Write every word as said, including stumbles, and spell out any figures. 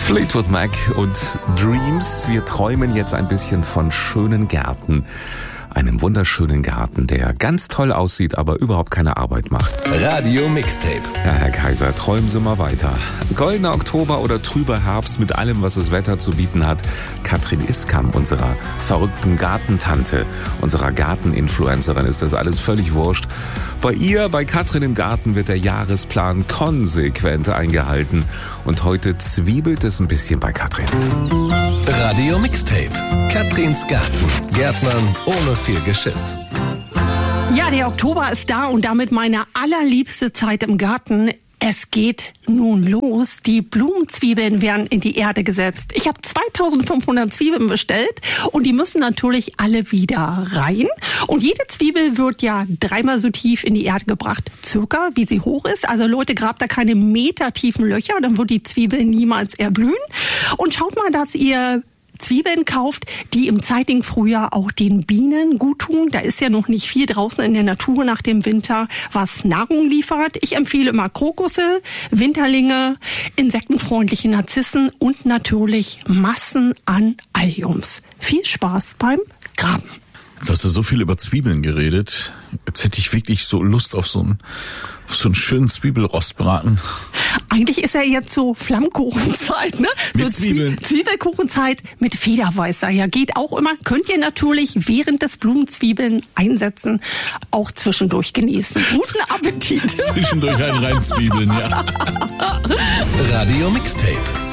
Fleetwood Mac und Dreams. Wir träumen jetzt ein bisschen von schönen Gärten. Einem wunderschönen Garten, der ganz toll aussieht, aber überhaupt keine Arbeit macht. Radio Mixtape. Ja, Herr Kaiser, träumen Sie mal weiter. Goldener Oktober oder trüber Herbst mit allem, was das Wetter zu bieten hat. Katrin Iskam, unserer verrückten Gartentante, unserer Garteninfluencerin, ist das alles völlig wurscht. Bei ihr, bei Katrin im Garten, wird der Jahresplan konsequent eingehalten. Und heute zwiebelt es ein bisschen bei Katrin. Radio Mixtape. Katrins Garten. Gärtnern ohne viel Geschiss. Ja, der Oktober ist da und damit meine allerliebste Zeit im Garten. Es geht nun los. Die Blumenzwiebeln werden in die Erde gesetzt. Ich habe zweitausendfünfhundert Zwiebeln bestellt und die müssen natürlich alle wieder rein. Und jede Zwiebel wird ja dreimal so tief in die Erde gebracht, circa wie sie hoch ist. Also Leute, grabt da keine metertiefen Löcher, dann wird die Zwiebel niemals erblühen. Und schaut mal, dass ihr Zwiebeln kauft, die im zeitigen Frühjahr auch den Bienen gut tun. Da ist ja noch nicht viel draußen in der Natur nach dem Winter, was Nahrung liefert. Ich empfehle immer Krokusse, Winterlinge, insektenfreundliche Narzissen und natürlich Massen an Alliums. Viel Spaß beim Graben. Jetzt hast du so viel über Zwiebeln geredet. Jetzt hätte ich wirklich so Lust auf so einen, auf so einen schönen Zwiebelrostbraten. Eigentlich ist ja jetzt so Flammkuchenzeit, ne? Mit so Zwiebeln. Zwiebelkuchenzeit mit Federweißer. Ja, geht auch immer. Könnt ihr natürlich während des Blumenzwiebeln einsetzen, auch zwischendurch genießen. Guten Appetit. Zwischendurch ein Reinzwiebeln, ja. Radio Mixtape.